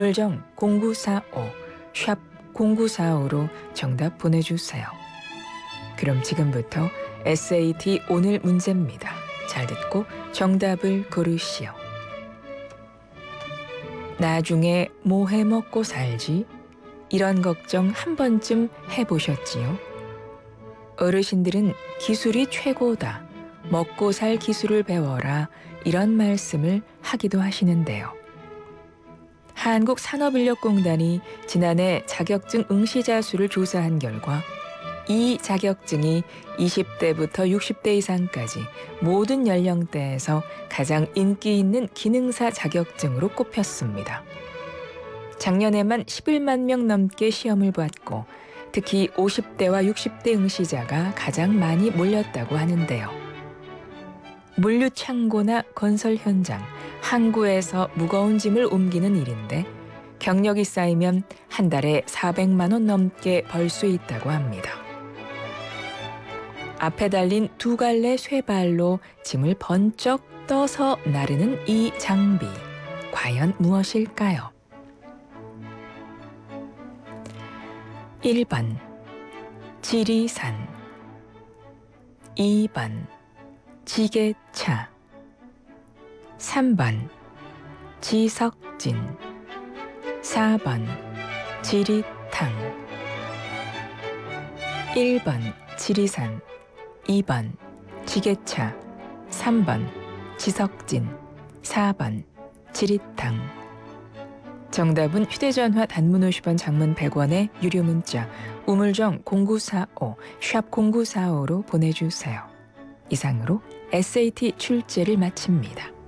우물정 0945 샵 0945로 정답 보내주세요. 그럼 지금부터 SAT 오늘 문제입니다. 잘 듣고 정답을 고르시오. 나중에 뭐 해먹고 살지? 이런 걱정 한 번쯤 해보셨지요? 어르신들은 기술이 최고다, 먹고 살 기술을 배워라, 이런 말씀을 하기도 하시는데요. 한국산업인력공단이 지난해 자격증 응시자 수를 조사한 결과 이 자격증이 20대부터 60대 이상까지 모든 연령대에서 가장 인기 있는 기능사 자격증으로 꼽혔습니다. 작년에만 11만 명 넘게 시험을 봤고 특히 50대와 60대 응시자가 가장 많이 몰렸다고 하는데요. 물류창고나 건설 현장, 항구에서 무거운 짐을 옮기는 일인데 경력이 쌓이면 한 달에 400만 원 넘게 벌 수 있다고 합니다. 앞에 달린 두 갈래 쇠발로 짐을 번쩍 떠서 나르는 이 장비, 과연 무엇일까요? 1번 지리산, 2번 지게차, 3번 지석진, 4번 지리탕. 1번 지리산, 2번 지게차, 3번 지석진, 4번 지리탕. 정답은 휴대전화 단문 50원, 장문 100원의 유료 문자 우물정 0945 샵 0945로 보내주세요. 이상으로 SAT 출제를 마칩니다.